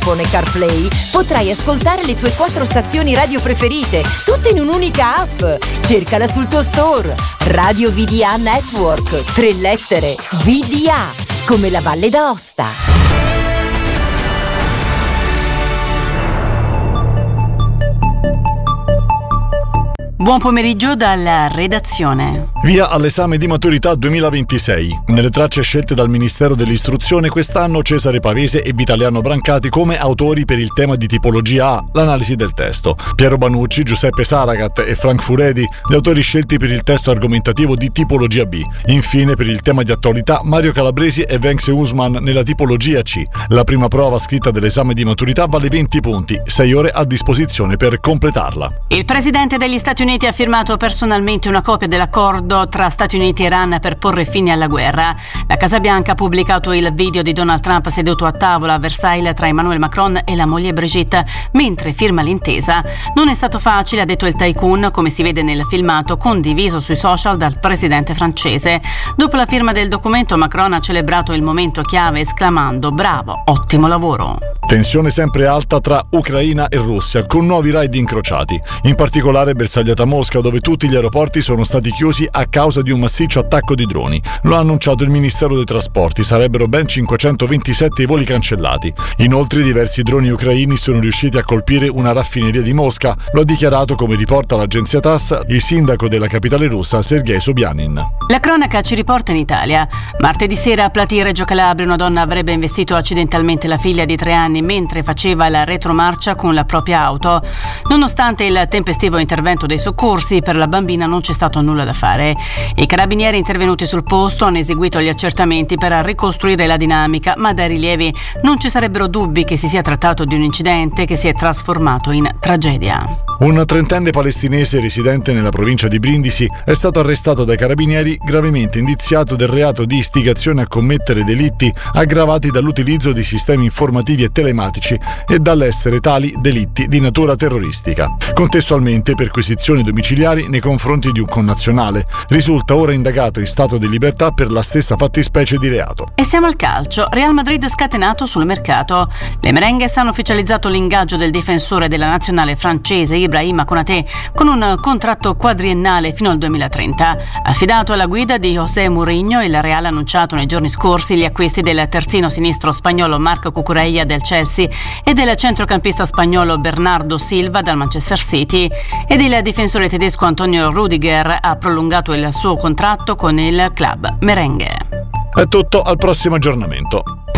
iPhone e CarPlay potrai ascoltare le tue 4 stazioni radio preferite, tutte in un'unica app. Cercala sul tuo store. Radio VDA Network, 3 lettere, VDA, come la Valle d'Aosta. Buon pomeriggio dalla redazione. Via all'esame di maturità 2026. Nelle tracce scelte dal Ministero dell'Istruzione quest'anno Cesare Pavese e Vitaliano Brancati come autori per il tema di tipologia A, l'analisi del testo. Piero Banucci, Giuseppe Saragat e Frank Furedi, gli autori scelti per il testo argomentativo di tipologia B. Infine, per il tema di attualità, Mario Calabresi e Venxe Usman nella tipologia C. La prima prova scritta dell'esame di maturità vale 20 punti, 6 ore a disposizione per completarla. Il presidente degli Stati Uniti ha firmato personalmente una copia dell'accordo tra Stati Uniti e Iran per porre fine alla guerra. La Casa Bianca ha pubblicato il video di Donald Trump seduto a tavola a Versailles tra Emmanuel Macron e la moglie Brigitte mentre firma l'intesa. Non è stato facile, ha detto il tycoon, come si vede nel filmato condiviso sui social dal presidente francese. Dopo la firma del documento, Macron ha celebrato il momento chiave esclamando: "Bravo, ottimo lavoro". Tensione sempre alta tra Ucraina e Russia, con nuovi raid incrociati. In particolare bersagliata a Mosca, dove tutti gli aeroporti sono stati chiusi a causa di un massiccio attacco di droni. Lo ha annunciato il Ministero dei Trasporti, sarebbero ben 527 i voli cancellati. Inoltre diversi droni ucraini sono riusciti a colpire una raffineria di Mosca, lo ha dichiarato, come riporta l'agenzia TASS, il sindaco della capitale russa Sergei Sobyanin. La cronaca ci riporta in Italia. Martedì sera a Platì, Reggio Calabria, una donna avrebbe investito accidentalmente la figlia di 3 anni mentre faceva la retromarcia con la propria auto. Nonostante il tempestivo intervento dei soccorsi, per la bambina non c'è stato nulla da fare. I carabinieri intervenuti sul posto hanno eseguito gli accertamenti per ricostruire la dinamica, ma dai rilievi non ci sarebbero dubbi che si sia trattato di un incidente che si è trasformato in tragedia. Un 30enne palestinese residente nella provincia di Brindisi è stato arrestato dai carabinieri gravemente indiziato del reato di istigazione a commettere delitti aggravati dall'utilizzo di sistemi informativi e telematici e dall'essere tali delitti di natura terroristica. Contestualmente perquisizioni domiciliari nei confronti di un connazionale. Risulta ora indagato in stato di libertà per la stessa fattispecie di reato. E siamo al calcio. Real Madrid scatenato sul mercato. Le merengues hanno ufficializzato l'ingaggio del difensore della nazionale francese Ibrahima Konaté con un contratto quadriennale fino al 2030. Affidato alla guida di José Mourinho, il Real ha annunciato nei giorni scorsi gli acquisti del terzino sinistro spagnolo Marc Cucurella del Chelsea e del centrocampista spagnolo Bernardo Silva dal Manchester City, ed il difensore tedesco Antonio Rudiger ha prolungato il suo contratto con il club merengue. È tutto, al prossimo aggiornamento.